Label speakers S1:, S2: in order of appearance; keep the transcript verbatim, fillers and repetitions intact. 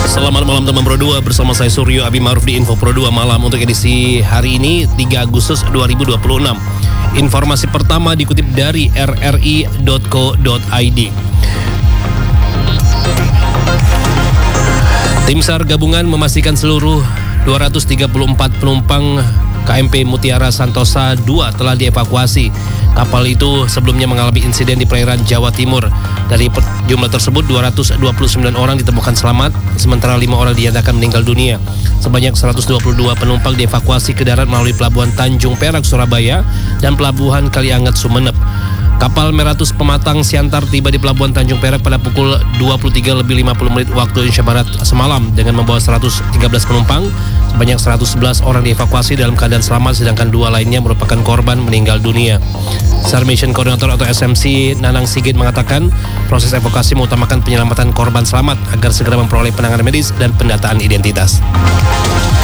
S1: Selamat malam teman Pro dua, bersama saya Suryo Abi Maruf di Info Pro dua Malam untuk edisi hari ini tiga Agustus dua ribu dua puluh enam. Informasi pertama dikutip dari r r i dot co dot i d. Tim SAR gabungan memastikan seluruh dua ratus tiga puluh empat penumpang K M P Mutiara Santosa dua telah dievakuasi. Kapal itu sebelumnya mengalami insiden di perairan Jawa Timur. Dari jumlah tersebut dua ratus dua puluh sembilan orang ditemukan selamat, sementara lima orang dinyatakan meninggal dunia. Sebanyak seratus dua puluh dua penumpang dievakuasi ke darat melalui pelabuhan Tanjung Perak Surabaya dan pelabuhan Kalianget Sumeneb. Kapal Meratus Pematang Siantar tiba di pelabuhan Tanjung Perak pada pukul dua puluh tiga lebih lima puluh menit waktu Indonesia Barat semalam dengan membawa seratus tiga belas penumpang. Sebanyak seratus sebelas orang dievakuasi dalam keadaan selamat, sedangkan dua lainnya merupakan korban meninggal dunia. SAR Mission Coordinator atau S M C Nanang Sigit mengatakan proses evakuasi mengutamakan penyelamatan korban selamat agar segera memperoleh penanganan medis dan pendataan identitas.